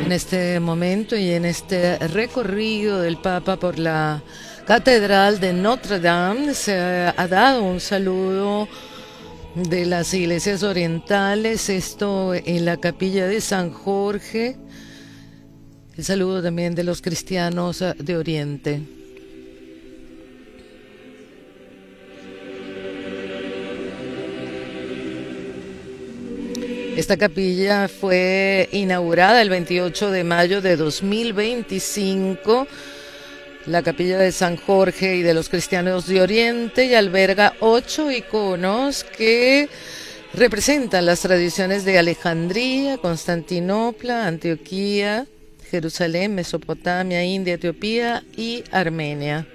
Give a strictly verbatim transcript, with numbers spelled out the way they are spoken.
En este momento y en este recorrido del Papa por la Catedral de Notre Dame se ha dado un saludo de las iglesias orientales, esto en la capilla de San Jorge, el saludo también de los cristianos de Oriente. Esta capilla fue inaugurada el veintiocho de mayo de dos mil veinticinco, la capilla de San Jorge y de los cristianos de Oriente, y alberga ocho iconos que representan las tradiciones de Alejandría, Constantinopla, Antioquía, Jerusalén, Mesopotamia, India, Etiopía y Armenia.